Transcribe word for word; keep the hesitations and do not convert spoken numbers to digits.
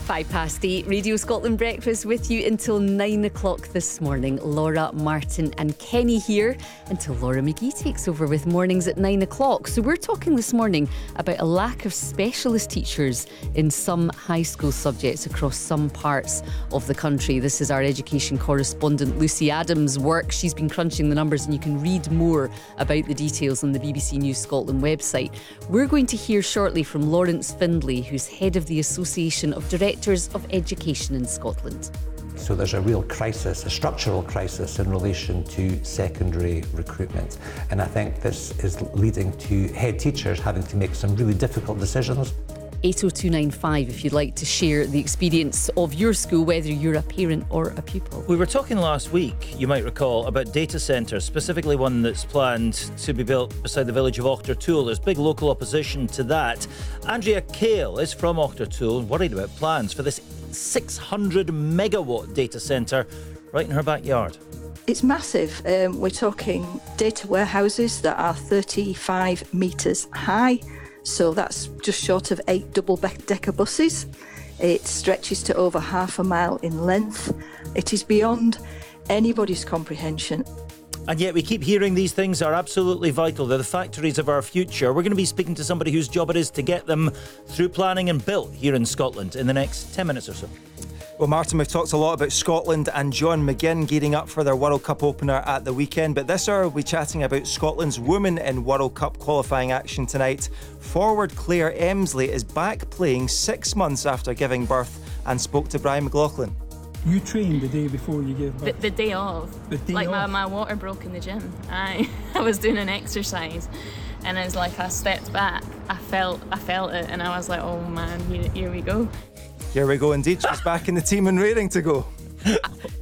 Five past eight, Radio Scotland Breakfast with you until nine o'clock this morning. Laura, Martin and Kenny here until Laura McGee takes over with mornings at nine o'clock. So we're talking this morning about a lack of specialist teachers in some high school subjects across some parts of the country. This is our education correspondent Lucy Adams' work. She's been crunching the numbers and you can read more about the details on the B B C News Scotland website. We're going to hear shortly from Lawrence Findlay, who's head of the Association of Directors of Education in Scotland. So there's a real crisis, a structural crisis in relation to secondary recruitment. And I think this is leading to head teachers having to make some really difficult decisions. eight oh two nine five if you'd like to share the experience of your school, whether you're a parent or a pupil. We were talking last week, you might recall, about data centres, specifically one that's planned to be built beside the village of Auchtertool. There's big local opposition to that. Andrea Kale is from Auchtertool and worried about plans for this six hundred megawatt data centre right in her backyard. It's massive. Um, we're talking data warehouses that are thirty-five metres high. So that's just short of eight double-decker buses. It stretches to over half a mile in length. It is beyond anybody's comprehension. And yet we keep hearing these things are absolutely vital. They're the factories of our future. We're going to be speaking to somebody whose job it is to get them through planning and built here in Scotland in the next ten minutes or so. Well, Martin, we've talked a lot about Scotland and John McGinn gearing up for their World Cup opener at the weekend. But this hour, we'll be chatting about Scotland's women in World Cup qualifying action tonight. Forward Claire Emsley is back playing six months after giving birth and spoke to Brian McLaughlin. You trained the day before you gave birth? The, the day of. The day like of? My, my water broke in the gym. I, I was doing an exercise and it's like I stepped back. I felt I felt it and I was like, oh man, here, here we go. Here we go indeed. She's back in the team and raring to go.